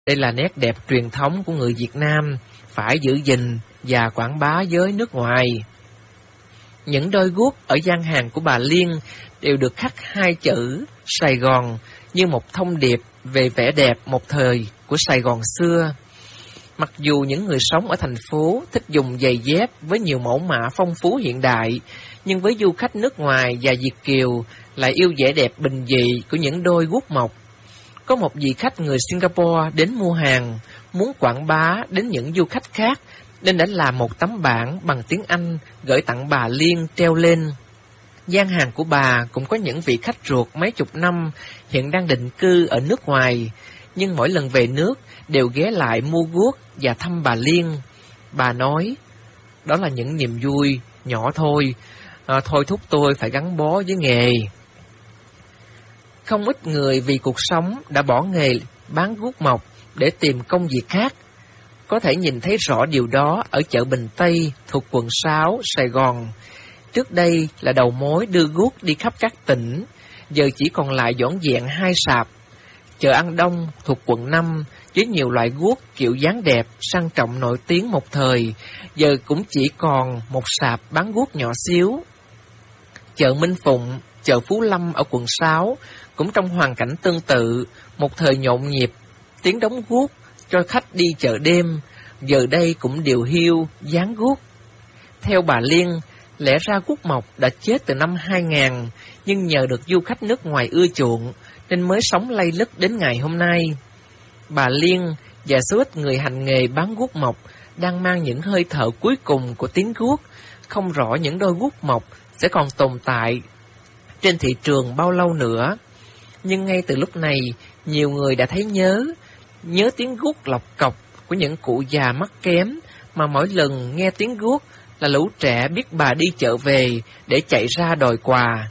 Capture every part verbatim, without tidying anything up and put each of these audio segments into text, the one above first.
Đây là nét đẹp truyền thống của người Việt Nam, phải giữ gìn và quảng bá với nước ngoài. Những đôi guốc ở gian hàng của bà Liên đều được khắc hai chữ Sài Gòn như một thông điệp về vẻ đẹp một thời của Sài Gòn xưa. Mặc dù những người sống ở thành phố thích dùng giày dép với nhiều mẫu mã phong phú hiện đại, nhưng với du khách nước ngoài và Việt kiều lại yêu vẻ đẹp bình dị của những đôi guốc mộc. Có một vị khách người Singapore đến mua hàng, muốn quảng bá đến những du khách khác, nên đã làm một tấm bảng bằng tiếng Anh gửi tặng bà Liên treo lên. Gian hàng của bà cũng có những vị khách ruột mấy chục năm hiện đang định cư ở nước ngoài, nhưng mỗi lần về nước đều ghé lại mua guốc và thăm bà Liên. Bà nói, đó là những niềm vui nhỏ thôi, à, thôi thúc tôi phải gắn bó với nghề. Không ít người vì cuộc sống đã bỏ nghề bán guốc mộc để tìm công việc khác. Có thể nhìn thấy rõ điều đó ở chợ Bình Tây thuộc quận sáu, Sài Gòn. Trước đây là đầu mối đưa guốc đi khắp các tỉnh, giờ chỉ còn lại vỏn vẹn hai sạp. Chợ An Đông thuộc quận năm với nhiều loại guốc kiểu dáng đẹp, sang trọng nổi tiếng một thời, giờ cũng chỉ còn một sạp bán guốc nhỏ xíu. Chợ Minh Phụng, chợ Phú Lâm ở quận sáu cũng trong hoàn cảnh tương tự, một thời nhộn nhịp, tiếng đóng guốc cho khách đi chợ đêm, giờ đây cũng điều hiu, dán guốc. Theo bà Liên, lẽ ra guốc mộc đã chết từ năm hai nghìn, nhưng nhờ được du khách nước ngoài ưa chuộng, nên mới sống lay lứt đến ngày hôm nay. Bà Liên và số ít người hành nghề bán guốc mộc đang mang những hơi thở cuối cùng của tiếng guốc, không rõ những đôi guốc mộc sẽ còn tồn tại trên thị trường bao lâu nữa. Nhưng ngay từ lúc này, nhiều người đã thấy nhớ, nhớ tiếng guốc lọc cọc của những cụ già mắt kém, mà mỗi lần nghe tiếng guốc là lũ trẻ biết bà đi chợ về để chạy ra đòi quà.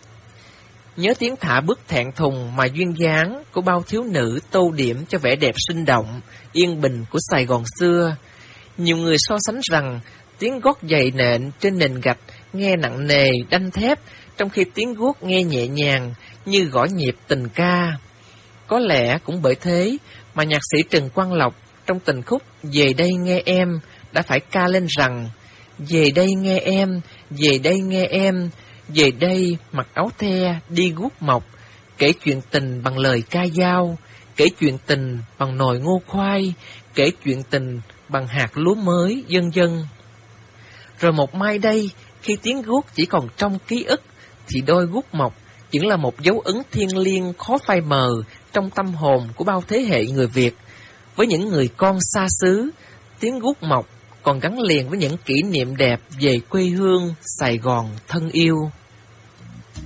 Nhớ tiếng thả bước thẹn thùng mà duyên dáng của bao thiếu nữ tô điểm cho vẻ đẹp sinh động, yên bình của Sài Gòn xưa. Nhiều người so sánh rằng tiếng gót giày nện trên nền gạch nghe nặng nề, đanh thép, trong khi tiếng guốc nghe nhẹ nhàng như gõ nhịp tình ca. Có lẽ cũng bởi thế mà nhạc sĩ Trần Quang Lộc trong tình khúc Về đây nghe em đã phải ca lên rằng: về đây nghe em, về đây nghe em, về đây mặc áo the đi guốc mộc, kể chuyện tình bằng lời ca dao, kể chuyện tình bằng nồi ngô khoai, kể chuyện tình bằng hạt lúa mới, vân vân. Rồi một mai đây, khi tiếng guốc chỉ còn trong ký ức, thì đôi guốc mộc vẫn là một dấu ấn thiêng liêng khó phai mờ trong tâm hồn của bao thế hệ người Việt. Với những người con xa xứ, tiếng guốc mộc còn gắn liền với những kỷ niệm đẹp về quê hương Sài Gòn thân yêu.